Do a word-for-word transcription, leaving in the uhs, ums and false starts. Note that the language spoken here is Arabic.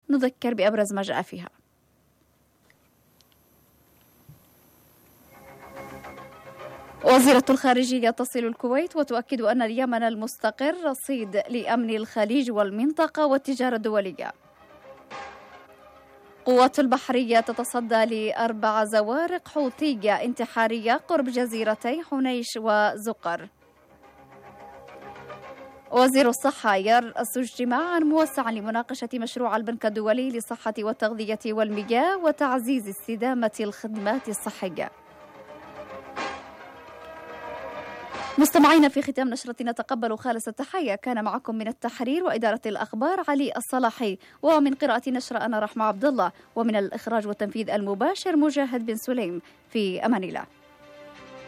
نذكر بأبرز ما جاء فيها. وزيرة الخارجية تصل الكويت وتؤكد أن اليمن المستقر رصيد لأمن الخليج والمنطقة والتجارة الدولية. قوات البحرية تتصدى لأربع زوارق حوثية انتحارية قرب جزيرتي حنيش وزقر. وزير الصحة يرأس اجتماعا موسعا لمناقشة مشروع البنك الدولي للصحة والتغذية والمياه وتعزيز استدامة الخدمات الصحية. مستمعين، في ختام نشرتنا تقبلوا خالص التحية. كان معكم من التحرير وإدارة الأخبار علي الصلاحي، ومن قراءة نشر أنا رحمة عبد الله، ومن الإخراج والتنفيذ المباشر مجاهد بن سليم. في أمان الله.